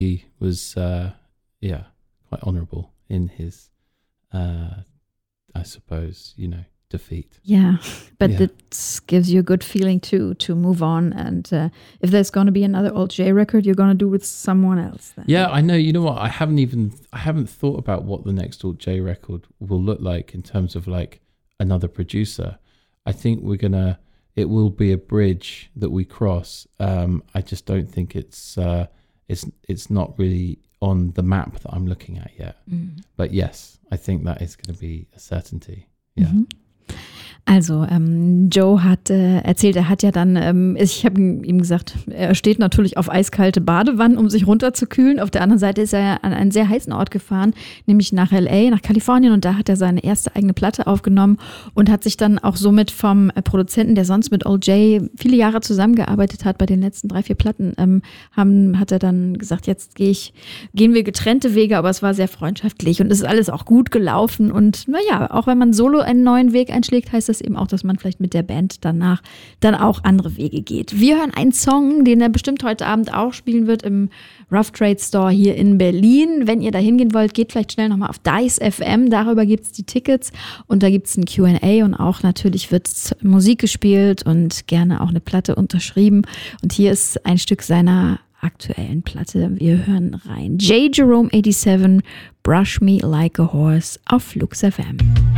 he was, quite honourable in his, I suppose, defeat. Yeah, but it gives you a good feeling to move on. And if there's going to be another Old J record, you're going to do with someone else then. Yeah, I know. You know what? I haven't thought about what the next Old J record will look like in terms of like another producer. I think it will be a bridge that we cross. I just don't think it's not really on the map that I'm looking at yet. But yes, I think that is going to be a certainty. Yeah. Mhm. Also, Joe hat erzählt, er hat ja dann, ich habe ihm gesagt, er steht natürlich auf eiskalte Badewannen, um sich runterzukühlen. Auf der anderen Seite ist er an einen sehr heißen Ort gefahren, nämlich nach LA, nach Kalifornien, und da hat er seine erste eigene Platte aufgenommen und hat sich dann auch somit vom Produzenten, der sonst mit Old J viele Jahre zusammengearbeitet hat, bei den letzten 3-4 Platten, hat er dann gesagt, jetzt gehen wir getrennte Wege, aber es war sehr freundschaftlich und es ist alles auch gut gelaufen und naja, auch wenn man solo einen neuen Weg einschlägt, heißt das eben auch, dass man vielleicht mit der Band danach dann auch andere Wege geht. Wir hören einen Song, den er bestimmt heute Abend auch spielen wird im Rough Trade Store hier in Berlin. Wenn ihr da hingehen wollt, geht vielleicht schnell nochmal auf Dice FM, darüber gibt es die Tickets und da gibt es ein Q&A und auch natürlich wird Musik gespielt und gerne auch eine Platte unterschrieben. Und hier ist ein Stück seiner aktuellen Platte. Wir hören rein. J. Jerome 87, Brush Me Like a Horse auf Flux FM.